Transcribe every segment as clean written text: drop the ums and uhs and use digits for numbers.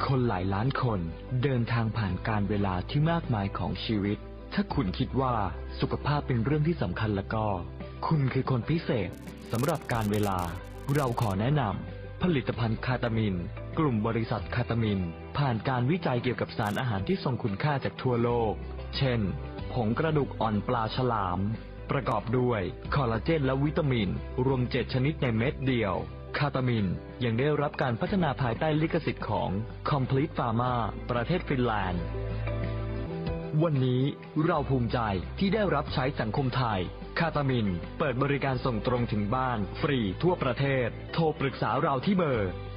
คนหลายล้านคนเดินทางผ่านการเวลาที่มากมายของชีวิตถ้าคุณคิดว่าสุขภาพเป็นเรื่องที่สำคัญแล้วก็คุณคือคนพิเศษสำหรับการเวลาเราขอแนะนำผลิตภัณฑ์คาตามินกลุ่มบริษัทคาตามินผ่านการวิจัยเกี่ยวกับสารอาหารที่ทรงคุณค่าจากทั่วโลกเช่นผงกระดูกอ่อนปลาฉลามประกอบด้วยคอลลาเจนและวิตามินรวม7ชนิดในเม็ดเดียวคาตามินยังได้รับการพัฒนาภายใต้ลิขสิทธิ์ของ Complete Pharma ประเทศฟินแลนด์วันนี้เราภูมิใจที่ได้รับใช้สังคมไทยคาตามินเปิดบริการส่งตรงถึงบ้านฟรีทั่วประเทศโทรปรึกษาเราที่เบอร์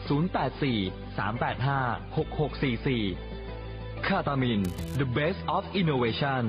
084-385-6644 คาตามิน The Best of Innovation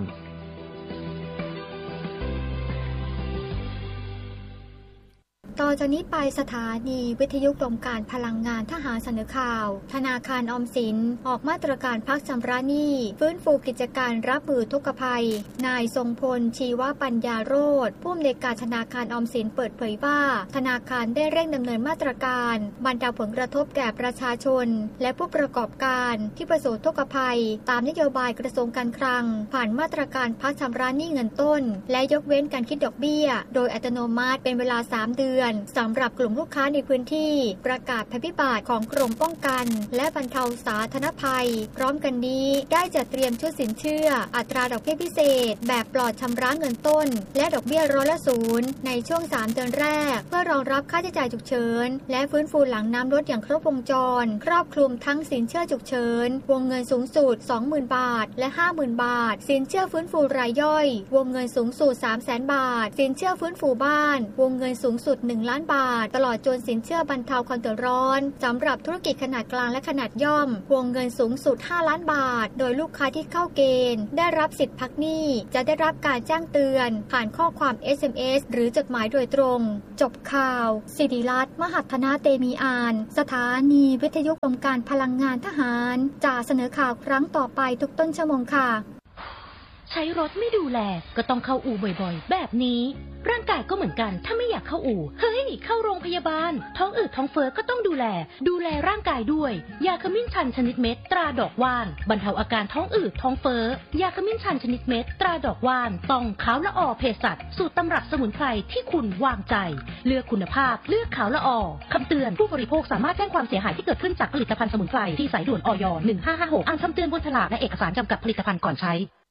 ต่อจากนี้ไปสถานีวิทยุกรมการพลังงานทหารเสนอข่าวธนาคารออมสินออกมาตรการพักชำระหนี้ฟื้นฟูกิจการรับมือทุกภัยนายทรงพลชีวปัญญาโรจน์ผู้อำนวยการธนาคารออมสินเปิดเผยว่าธนาคารได้เร่งดำเนินมาตรการบรรเทาผลกระทบแก่ประชาชนและผู้ประกอบการที่ประสบทุกภัยตามนโยบายกระทรวงการคลังผ่านมาตรการพักชำระหนี้เงินต้นและยกเว้นการคิดดอกเบี้ยโดยอัตโนมัติเป็นเวลา3 เดือนสำหรับกลุ่มลูกค้าในพื้นที่ประกาศภัยพิบัติของกรมป้องกันและบรรเทาสาธารณภัยพร้อมกันนี้ได้จัดเตรียมชุดสินเชื่ออัตราดอกเบี้ยพิเศษแบบปลอดชำระเงินต้นและดอกเบี้ย0%ในช่วง3 เดือนแรกเพื่อรองรับค่าใช้จ่ายฉุกเฉินและฟื้นฟูหลังน้ำลดอย่างครบวงจรครอบคลุมทั้งสินเชื่อฉุกเฉินวงเงินสูงสุด 20,000 บาทและ 50,000 บาทสินเชื่อฟื้นฟูรายย่อยวงเงินสูงสุด 300,000 บาทสินเชื่อฟื้นฟูบ้านวงเงินสูงสุด1 ล้านบาทตลอดจนสินเชื่อบรรเทาความเดือดร้อนสำหรับธุรกิจขนาดกลางและขนาดย่อมวงเงินสูงสุด5 ล้านบาทโดยลูกค้าที่เข้าเกณฑ์ได้รับสิทธิพักหนี้จะได้รับการแจ้งเตือนผ่านข้อความ SMS หรือจดหมายโดยตรงจบข่าวศิริรัตน์มหัฒนาเตมีอานสถานีวิทยุกรมการพลังงานทหารจะเสนอข่าวครั้งต่อไปทุกต้นชั่วโมงค่ะใช้รถไม่ดูแลก็ต้องเข้าอู่บ่อยๆแบบนี้ร่างกายก็เหมือนกันถ้าไม่อยากเข้าอู่เฮ้ยเข้าโรงพยาบาลท้องอืดท้องเฟ้อก็ต้องดูแลร่างกายด้วยยาขมิ้นชันชนิดเม็ดตราดอกว่านบรรเทาอาการท้องอืดท้องเฟ้อยาขมิ้นชันชนิดเม็ดตราดอกว่านต้องขาวละออเภสัชสูตรตำรับสมุนไพรที่คุณวางใจเลือกคุณภาพเลือกขาวละออคำเตือนผู้บริโภคสามารถแจ้งความเสียหายที่เกิดขึ้นจากผลิตภัณฑ์สมุนไพรที่สายด่วนอย.1556อ่านคำเตือนบนฉลากและเอกสารจำกัดผลิตภัณฑ์ก่อนใช้